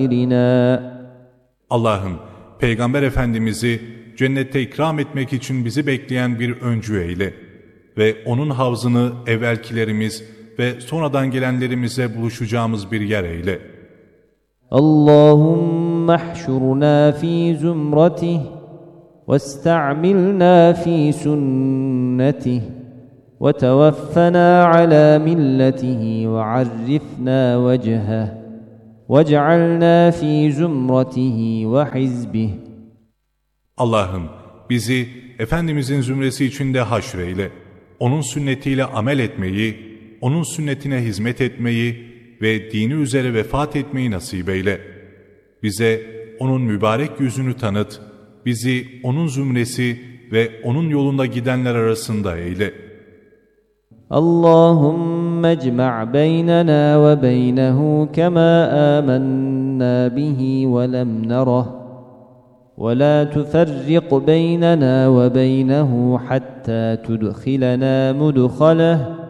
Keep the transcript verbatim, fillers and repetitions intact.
Allah'ım, Peygamber Efendimiz'i cennette ikram etmek için bizi bekleyen bir öncü eyle ve onun havzını evvelkilerimiz ve sonradan gelenlerimize buluşacağımız bir yer eyle. Allahümme ahşurna fi zümratih وَاسْتَعْمِلْنَا فِي سُنَّتِهِ وَتَوَفَّنَا عَلَى مِلَّتِهِ وَعَرِّفْنَا وَجْهَهُ وَاجْعَلْنَا فِي زُمْرَتِهِ وَحِزْبِهِ. Allah'ım, bizi Efendimizin zümresi içinde haşreyle, onun sünnetiyle amel etmeyi, onun sünnetine hizmet etmeyi ve dini üzere vefat etmeyi nasip eyle. Bize onun mübarek yüzünü tanıt, bizi onun zümresi ve onun yolunda gidenler arasında eyle. Allahümme ecma' beynena ve beynehu kema amennâ bihi ve lem nerah ve la tuferrik beynena ve beynehu hatta tudkhilena mudkhalah